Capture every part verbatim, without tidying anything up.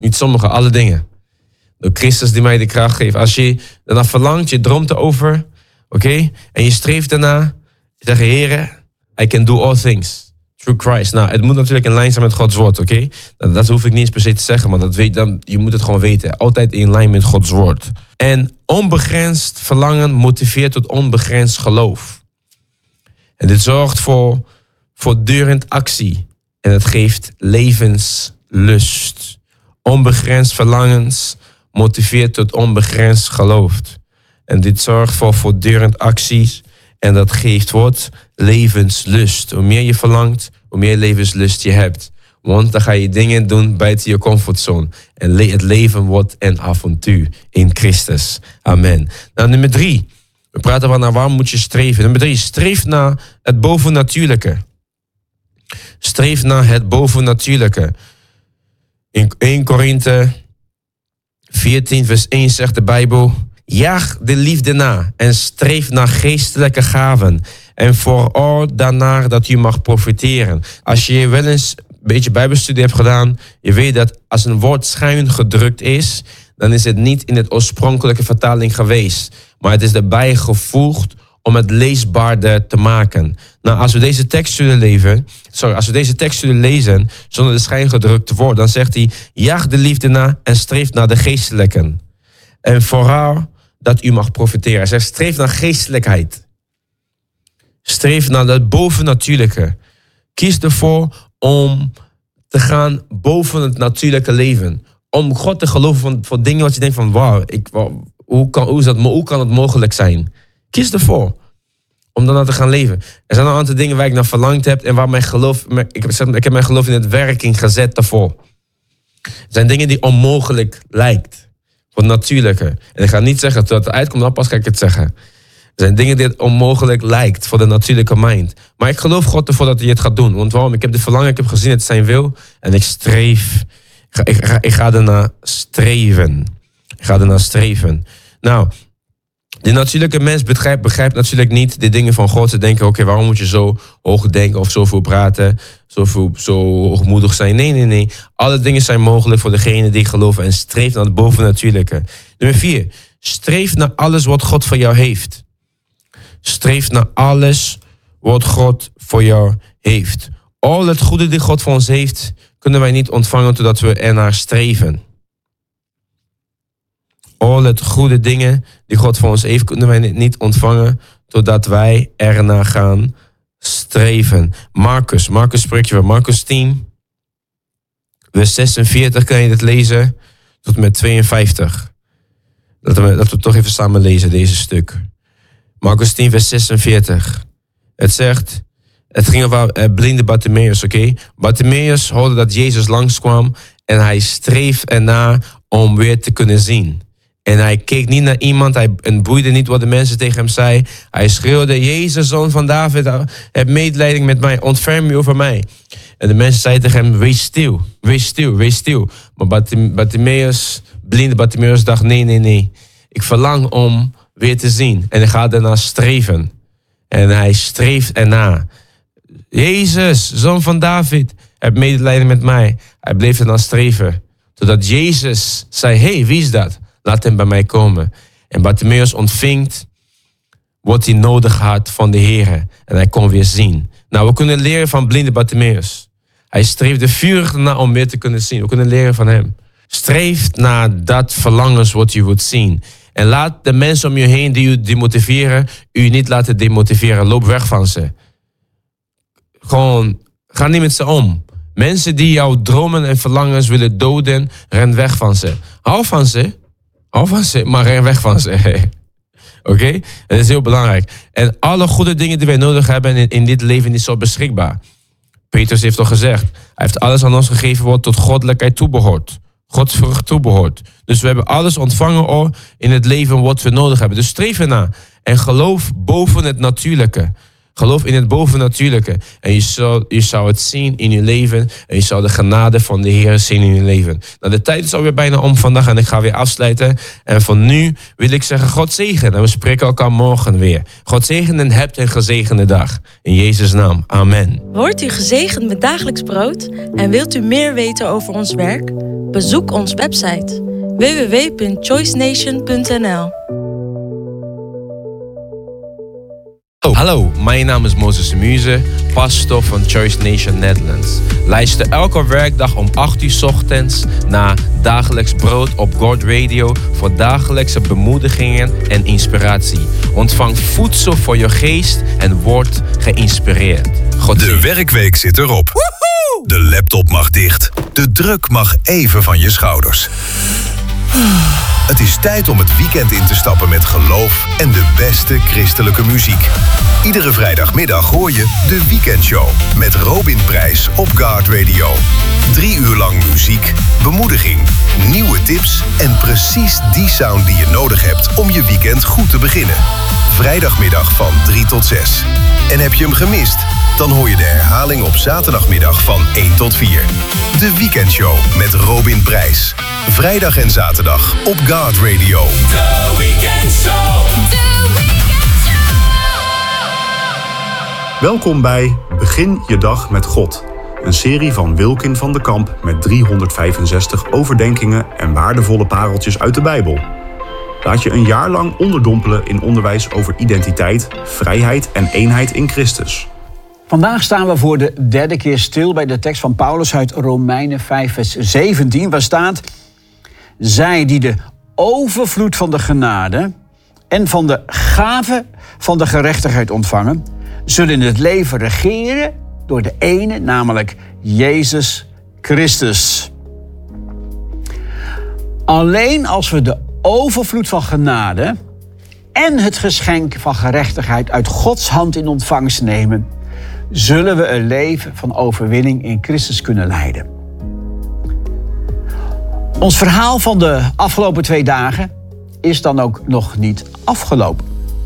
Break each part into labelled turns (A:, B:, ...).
A: Niet sommige, alle dingen. Door Christus die mij de kracht geeft. Als je daarna verlangt, je droomt erover. Oké? Okay? En je streeft daarna. Je zegt, Heere, I can do all things. Through Christ. Nou, het moet natuurlijk in lijn zijn met Gods woord. Oké? Okay? Dat, dat hoef ik niet eens per se te zeggen. Maar dat weet, dan, je moet het gewoon weten. Altijd in lijn met Gods woord. En onbegrensd verlangen motiveert tot onbegrensd geloof. En dit zorgt voor voortdurend actie. En het geeft levenslust. Onbegrensd verlangens motiveert tot onbegrensd geloof. En dit zorgt voor voortdurend acties. En dat geeft wat? Levenslust. Hoe meer je verlangt, hoe meer levenslust je hebt. Want dan ga je dingen doen buiten je comfortzone. En het leven wordt een avontuur in Christus. Amen. Nou, nummer drie. We praten van naar waar moet je streven. Nummer drie. Streef naar het bovennatuurlijke. Streef naar het bovennatuurlijke. In eerste Korinthe veertien vers één zegt de Bijbel: jaag de liefde na en streef naar geestelijke gaven. En vooral daarnaar dat u mag profiteren. Als je wel eens een beetje bijbelstudie hebt gedaan, je weet dat als een woord schuin gedrukt is, dan is het niet in het oorspronkelijke vertaling geweest. Maar het is erbij gevoegd om het leesbaarder te maken. Nou, als we deze tekst zullen lezen, sorry, als we deze tekst zullen lezen zonder de schijngedrukte woord, dan zegt hij: jaag de liefde na en streef naar de geestelijke. En vooral dat u mag profiteren. Hij zegt: streef naar geestelijkheid. Streef naar het bovennatuurlijke. Kies ervoor om te gaan boven het natuurlijke leven. Om God te geloven van, voor dingen wat je denkt van wauw, ik, wow, hoe, kan, hoe, is dat, hoe kan het mogelijk zijn? Kies ervoor om daarna te gaan leven. Er zijn een aantal dingen waar ik naar verlangd heb en waar mijn geloof, ik heb, ik heb mijn geloof in het werking gezet daarvoor. Er zijn dingen die onmogelijk lijkt. Voor het natuurlijke. En ik ga niet zeggen, tot het uitkomt, dan pas ga ik het zeggen. Er zijn dingen die het onmogelijk lijkt voor de natuurlijke mind. Maar ik geloof God ervoor dat hij het gaat doen. Want waarom? Ik heb de verlangen, ik heb gezien, het zijn wil. En ik streef. Ik ga, ik ga, ik ga ernaar streven. Ik ga ernaar streven. Nou, de natuurlijke mens begrijpt, begrijpt natuurlijk niet de dingen van God. Ze denken, oké, okay, waarom moet je zo hoog denken of zoveel praten? Zoveel, zo hoogmoedig zijn? Nee, nee, nee. Alle dingen zijn mogelijk voor degene die geloven en streeft naar het bovennatuurlijke. Nummer vier. Streef naar alles wat God voor jou heeft. Streef naar alles wat God voor jou heeft. Al het goede die God voor ons heeft, kunnen wij niet ontvangen totdat we ernaar streven. Al het goede dingen die God voor ons heeft, kunnen wij niet ontvangen totdat wij ernaar gaan streven. Marcus, Marcus spreekt je van Marcus tien, vers zesenveertig, kan je het lezen, tot en met tweeënvijftig. Laten we, laten we toch even samen lezen, deze stuk. Marcus tien, vers zesenveertig. Het zegt, het ging over uh, blinde Bartimaeus, oké? Okay? Bartimaeus hoorde dat Jezus langskwam en hij streef ernaar om weer te kunnen zien. En hij keek niet naar iemand, hij en boeide niet wat de mensen tegen hem zeiden. Hij schreeuwde: Jezus, zoon van David, heb medelijding met mij, ontferm u over mij. En de mensen zeiden tegen hem: wees stil, wees stil, wees stil. Maar Bartimaeus, blinde Bartimaeus dacht: nee, nee, nee. Ik verlang om weer te zien. En hij gaat ernaar streven. En hij streeft ernaar. Jezus, zoon van David, heb medelijden met mij. Hij bleef ernaar streven. Totdat Jezus zei: hé, hey, wie is dat? Laat hem bij mij komen. En Bartimaeus ontvingt wat hij nodig had van de Heer. En hij kon weer zien. Nou, we kunnen leren van blinde Bartimaeus. Hij streefde vurig naar om weer te kunnen zien. We kunnen leren van hem. Streef naar dat verlangens wat je wilt zien. En laat de mensen om je heen die u demotiveren, u niet laten demotiveren. Loop weg van ze. Gewoon, ga niet met ze om. Mensen die jouw dromen en verlangens willen doden, ren weg van ze. Hou van ze. Hou van ze, maar ren weg van ze. Oké? Okay? Dat is heel belangrijk. En alle goede dingen die wij nodig hebben in, in dit leven is zo beschikbaar. Petrus heeft al gezegd, hij heeft alles aan ons gegeven wat tot goddelijkheid toebehoort. Gods vrucht toebehoort. Dus we hebben alles ontvangen al in het leven wat we nodig hebben. Dus streef ernaar. En geloof boven het natuurlijke. Geloof in het bovennatuurlijke. En je zou, je zou het zien in je leven. En je zou de genade van de Heer zien in je leven. Nou, de tijd is alweer bijna om vandaag. En ik ga weer afsluiten. En van nu wil ik zeggen, God zegen. En we spreken elkaar morgen weer. God zegen en hebt een gezegende dag. In Jezus' naam. Amen.
B: Wordt u gezegend met dagelijks brood? En wilt u meer weten over ons werk? Bezoek onze website w w w punt choice nation punt n l.
A: Oh, hallo, mijn naam is Moses de Muze, pastor van Choice Nation Netherlands. Luister elke werkdag om acht uur 's ochtends naar Dagelijks Brood op God Radio voor dagelijkse bemoedigingen en inspiratie. Ontvang voedsel voor je geest en word geïnspireerd. God
C: de werkweek zit erop. Woehoe! De laptop mag dicht. De druk mag even van je schouders. Het is tijd om het weekend in te stappen met geloof en de beste christelijke muziek. Iedere vrijdagmiddag hoor je de Weekendshow met Robin Prijs op God Radio. Drie uur lang muziek, bemoediging, nieuwe tips en precies die sound die je nodig hebt om je weekend goed te beginnen. Vrijdagmiddag van drie tot zes. En heb je hem gemist? Dan hoor je de herhaling op zaterdagmiddag van één tot vier. De Weekendshow met Robin Prijs. Vrijdag en zaterdag op God Radio.
D: The Weekendshow. The Weekendshow.
E: Welkom bij Begin je dag met God. Een serie van Wilkin van de Kamp met driehonderdvijfenzestig overdenkingen en waardevolle pareltjes uit de Bijbel. Laat je een jaar lang onderdompelen in onderwijs over identiteit, vrijheid en eenheid in Christus.
F: Vandaag staan we voor de derde keer stil bij de tekst van Paulus uit Romeinen vijf vers zeventien, waar staat: zij die de overvloed van de genade en van de gave van de gerechtigheid ontvangen, zullen in het leven regeren door de ene, namelijk Jezus Christus. Alleen als we de overvloed van genade en het geschenk van gerechtigheid uit Gods hand in ontvangst nemen, zullen we een leven van overwinning in Christus kunnen leiden. Ons verhaal van de afgelopen twee dagen is dan ook nog niet afgelopen.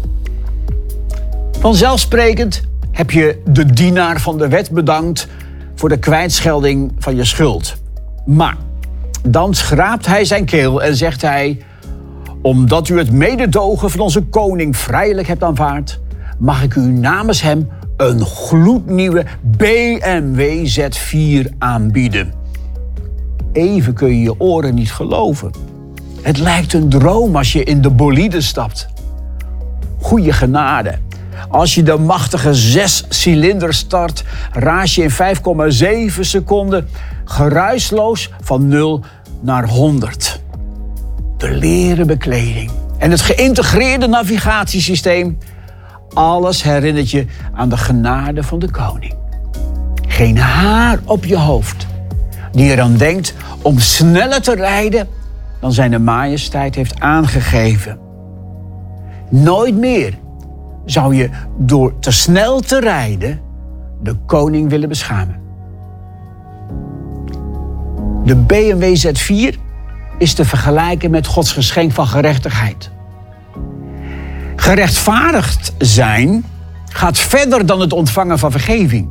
F: Vanzelfsprekend heb je de dienaar van de wet bedankt voor de kwijtschelding van je schuld. Maar dan schraapt hij zijn keel en zegt hij: omdat u het mededogen van onze koning vrijelijk hebt aanvaard, mag ik u namens hem een gloednieuwe B M W Z vier aanbieden. Even kun je je oren niet geloven. Het lijkt een droom als je in de bolide stapt. Goeie genade. Als je de machtige zes cilinder start, raas je in vijf komma zeven seconden geruisloos van nul naar honderd. De leren bekleding en het geïntegreerde navigatiesysteem, alles herinnert je aan de genade van de koning. Geen haar op je hoofd die eraan denkt om sneller te rijden dan zijn majesteit heeft aangegeven. Nooit meer zou je door te snel te rijden de koning willen beschamen. De B M W Z vier is te vergelijken met Gods geschenk van gerechtigheid. Gerechtvaardigd zijn gaat verder dan het ontvangen van vergeving.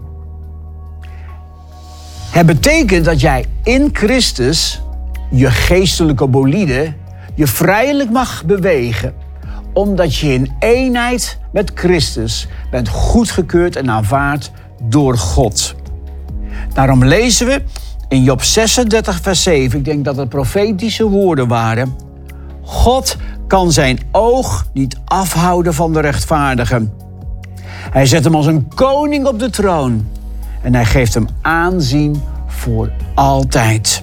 F: Het betekent dat jij in Christus je geestelijke bolide je vrijelijk mag bewegen, omdat je in eenheid met Christus bent goedgekeurd en aanvaard door God. Daarom lezen we in Job zesendertig vers zeven, ik denk dat het profetische woorden waren: God kan zijn oog niet afhouden van de rechtvaardigen. Hij zet hem als een koning op de troon en hij geeft hem aanzien voor altijd.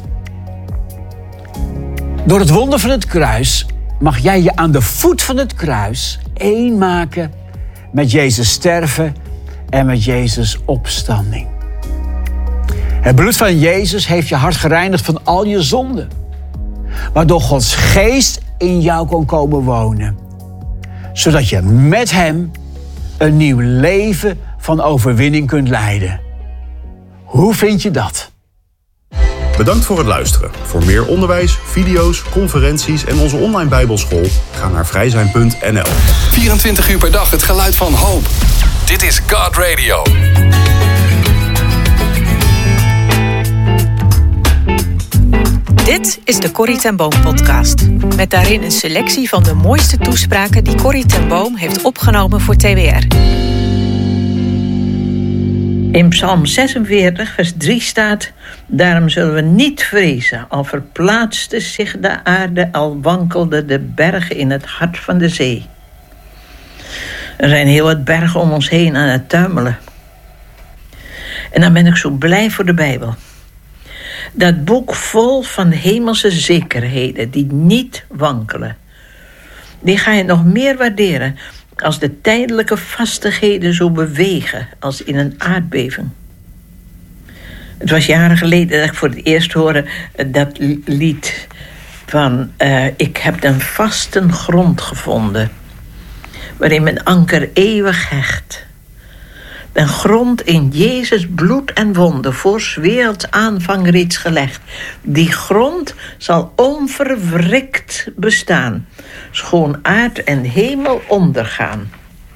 F: Door het wonder van het kruis mag jij je aan de voet van het kruis één maken met Jezus sterven en met Jezus opstanding. Het bloed van Jezus heeft je hart gereinigd van al je zonden, waardoor Gods geest in jou kon komen wonen, zodat je met hem een nieuw leven van overwinning kunt leiden. Hoe vind je dat?
E: Bedankt voor het luisteren. Voor meer onderwijs, video's, conferenties en onze online bijbelschool ga naar vrijzijn punt n l.
D: vierentwintig uur per dag het geluid van hoop.
C: Dit is God Radio.
G: Dit is de Corrie ten Boom podcast. Met daarin een selectie van de mooiste toespraken die Corrie ten Boom heeft opgenomen voor T W R.
H: In Psalm zesenveertig, vers drie staat: daarom zullen we niet vrezen, al verplaatste zich de aarde, al wankelden de bergen in het hart van de zee. Er zijn heel wat bergen om ons heen aan het tuimelen. En dan ben ik zo blij voor de Bijbel. Dat boek vol van hemelse zekerheden die niet wankelen. Die ga je nog meer waarderen als de tijdelijke vastigheden zo bewegen als in een aardbeving. Het was jaren geleden dat ik voor het eerst hoorde dat lied van uh, ik heb een vaste grond gevonden, waarin mijn anker eeuwig hecht. Den grond in Jezus bloed en wonden, voor 's werelds aanvang reeds gelegd. Die grond zal onverwrikt bestaan, schoon aard en hemel ondergaan.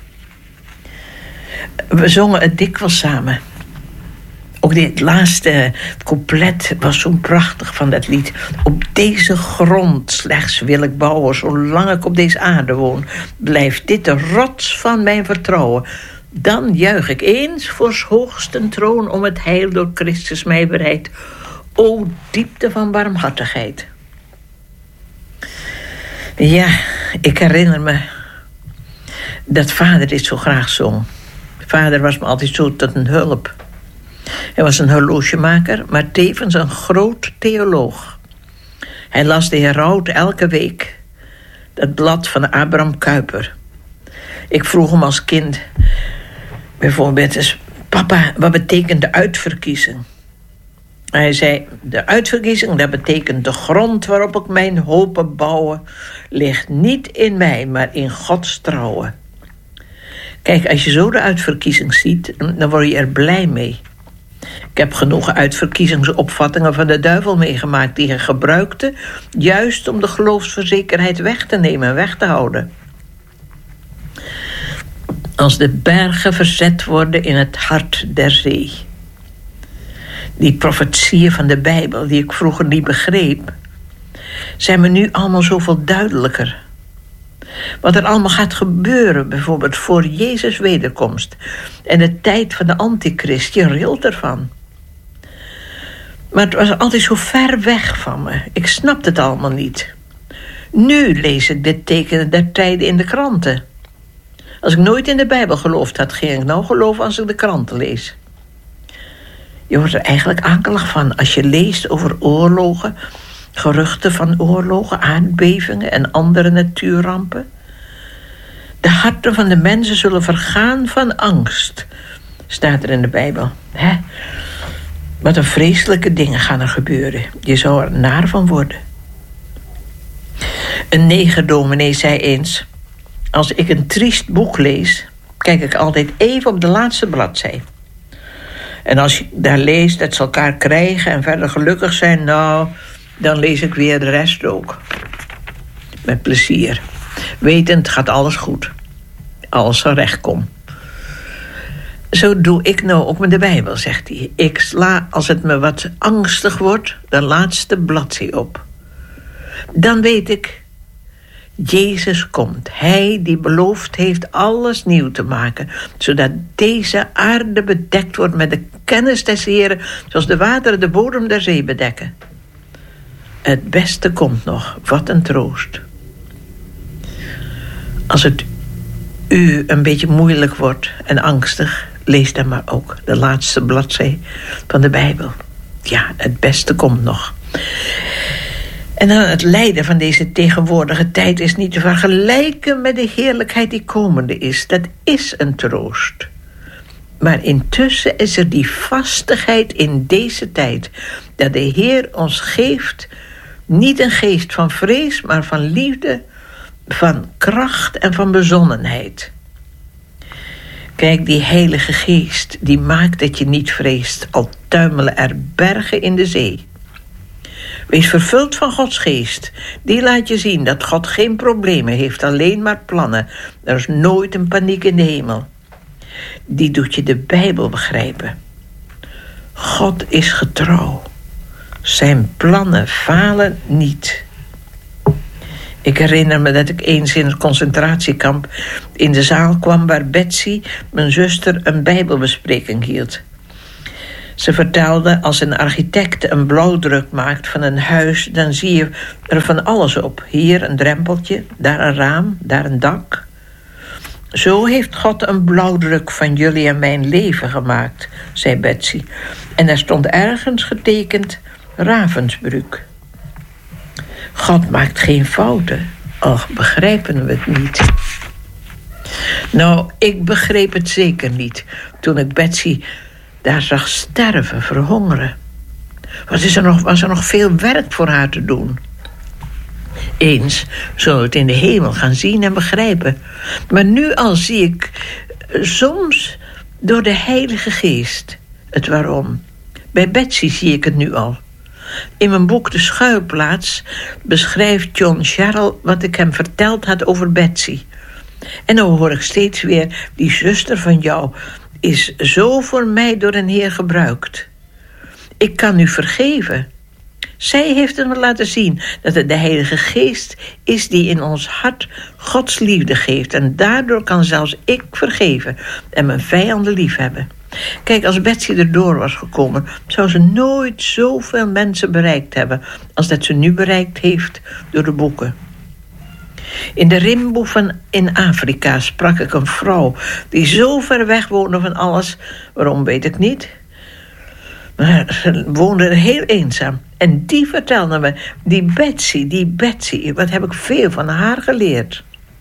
H: We zongen het dikwijls samen. Ook dit laatste couplet was zo prachtig van dat lied. Op deze grond slechts wil ik bouwen, zolang ik op deze aarde woon. Blijft dit de rots van mijn vertrouwen. Dan juich ik eens voor 's hoogsten troon om het heil door Christus mij bereid. O diepte van barmhartigheid. Ja, ik herinner me dat vader dit zo graag zong. Vader was me altijd zo tot een hulp. Hij was een horlogemaker, maar tevens een groot theoloog. Hij las de Heraut elke week, dat blad van Abraham Kuyper. Ik vroeg hem als kind bijvoorbeeld eens: papa, wat betekent de uitverkiezing? Hij zei: de uitverkiezing, dat betekent de grond waarop ik mijn hopen bouwen, ligt niet in mij, maar in Gods trouwen. Kijk, als je zo de uitverkiezing ziet, dan word je er blij mee. Ik heb genoeg uitverkiezingsopvattingen van de duivel meegemaakt die hij gebruikte, juist om de geloofsverzekerheid weg te nemen en weg te houden. Als de bergen verzet worden in het hart der zee. Die profetieën van de Bijbel, die ik vroeger niet begreep, zijn me nu allemaal zoveel duidelijker. Wat er allemaal gaat gebeuren, bijvoorbeeld voor Jezus' wederkomst en de tijd van de antichrist, je rilt ervan. Maar het was altijd zo ver weg van me. Ik snapte het allemaal niet. Nu lees ik dit tekenen der tijden in de kranten. Als ik nooit in de Bijbel geloofd had, ging ik nou geloven als ik de kranten lees. Je wordt er eigenlijk akelig van als je leest over oorlogen, geruchten van oorlogen, aardbevingen en andere natuurrampen. De harten van de mensen zullen vergaan van angst, staat er in de Bijbel. Hè? Wat een vreselijke dingen gaan er gebeuren. Je zou er naar van worden. Een negerdominee zei eens: als ik een triest boek lees, kijk ik altijd even op de laatste bladzij. En als je daar leest dat ze elkaar krijgen en verder gelukkig zijn, nou, dan lees ik weer de rest ook. Met plezier. Wetend gaat alles goed. Alles zal recht komen. Zo doe ik nou ook met de Bijbel, zegt hij. Ik sla, als het me wat angstig wordt, de laatste bladzij op. Dan weet ik, Jezus komt. Hij die beloofd heeft alles nieuw te maken, zodat deze aarde bedekt wordt met de kennis des Heren, zoals de wateren de bodem der zee bedekken. Het beste komt nog. Wat een troost. Als het u een beetje moeilijk wordt en angstig, lees dan maar ook de laatste bladzij van de Bijbel. Ja, het beste komt nog. En dan het lijden van deze tegenwoordige tijd is niet te vergelijken met de heerlijkheid die komende is. Dat is een troost. Maar intussen is er die vastigheid in deze tijd, dat de Heer ons geeft, niet een geest van vrees, maar van liefde, van kracht en van bezonnenheid. Kijk, die Heilige Geest, die maakt dat je niet vreest, al tuimelen er bergen in de zee. Wees vervuld van Gods geest. Die laat je zien dat God geen problemen heeft, alleen maar plannen. Er is nooit een paniek in de hemel. die doet je de Bijbel begrijpen. God is getrouw. Zijn plannen falen niet. Ik herinner me dat ik eens in het concentratiekamp in de zaal kwam waar Betsy, mijn zuster, een Bijbelbespreking hield. Ze vertelde, als een architect een blauwdruk maakt van een huis, dan zie je er van alles op. Hier een drempeltje, daar een raam, daar een dak. Zo heeft God een blauwdruk van jullie en mijn leven gemaakt, zei Betsy. En er stond ergens getekend Ravensbrück. God maakt geen fouten, al begrijpen we het niet. Nou, ik begreep het zeker niet toen ik Betsy daar zag sterven, verhongeren. Wat is er nog, was er nog veel werk voor haar te doen? Eens zullen we het in de hemel gaan zien en begrijpen. Maar nu al zie ik soms door de Heilige Geest het waarom. Bij Betsy zie ik het nu al. In mijn boek De Schuilplaats beschrijft John Sherrill wat ik hem verteld had over Betsy. En dan hoor ik steeds weer, die zuster van jou is zo voor mij door een Heer gebruikt. Ik kan u vergeven. Zij heeft het me laten zien dat het de Heilige Geest is die in ons hart Gods liefde geeft. En daardoor kan zelfs ik vergeven en mijn vijanden liefhebben. Kijk, als Betsy erdoor was gekomen, zou ze nooit zoveel mensen bereikt hebben als dat ze nu bereikt heeft door de boeken. In de Rimboe van in Afrika sprak ik een vrouw die zo ver weg woonde van alles. Waarom weet ik niet. Maar ze woonde heel eenzaam. En die vertelde me, die Betsy, die Betsy, wat heb ik veel van haar geleerd.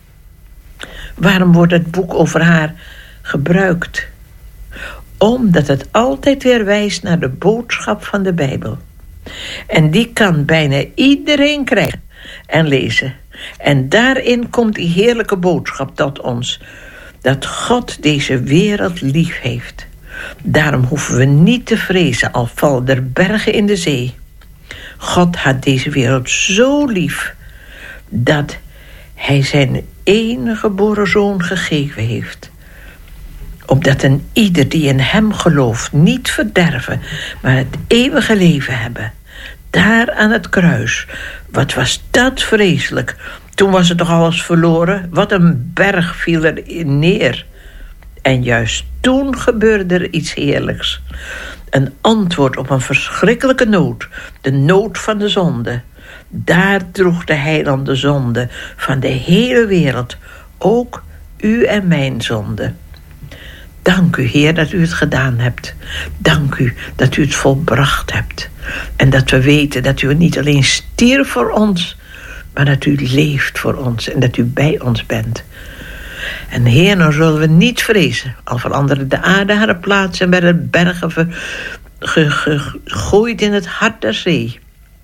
H: Waarom wordt het boek over haar gebruikt? Omdat het altijd weer wijst naar de boodschap van de Bijbel. En die kan bijna iedereen krijgen en lezen. En daarin komt die heerlijke boodschap tot ons. Dat God deze wereld lief heeft. Daarom hoeven we niet te vrezen al vallen er bergen in de zee. God had deze wereld zo lief dat hij zijn enige geboren zoon gegeven heeft. Opdat een ieder die in hem gelooft niet verderven, maar het eeuwige leven hebben. Daar aan het kruis. Wat was dat vreselijk. Toen was het toch alles verloren. Wat een berg viel er neer. En juist toen gebeurde er iets heerlijks. Een antwoord op een verschrikkelijke nood. De nood van de zonde. Daar droeg de heiland de zonde van de hele wereld. Ook u en mijn zonde. Dank u, Heer, dat u het gedaan hebt. Dank u dat u het volbracht hebt. En dat we weten dat u niet alleen stierf voor ons, maar dat u leeft voor ons en dat u bij ons bent. En Heer, nou zullen we niet vrezen. Al veranderde de aarde haar plaats en werden bergen ver, ge, ge, gegooid in het hart der zee.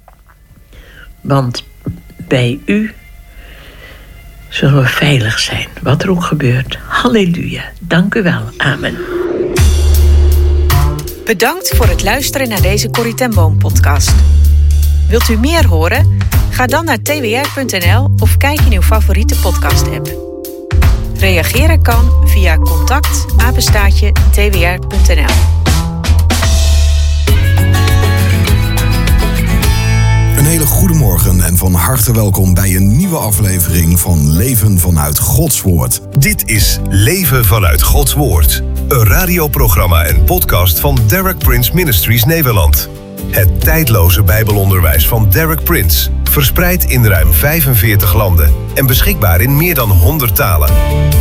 H: Want bij u zullen we veilig zijn, wat er ook gebeurt. Halleluja, dank u wel, amen.
G: Bedankt voor het luisteren naar deze Corrie ten Boom podcast. Wilt u meer horen? Ga dan naar t w r punt n l of kijk in uw favoriete podcast app. Reageren kan via contact apenstaartje t w r punt n l.
I: Een hele goede morgen en van harte welkom bij een nieuwe aflevering van Leven vanuit Gods Woord.
C: Dit is Leven vanuit Gods Woord. Een radioprogramma en podcast van Derek Prince Ministries Nederland. Het tijdloze Bijbelonderwijs van Derek Prince. Verspreid in ruim vijfenveertig landen en beschikbaar in meer dan honderd talen.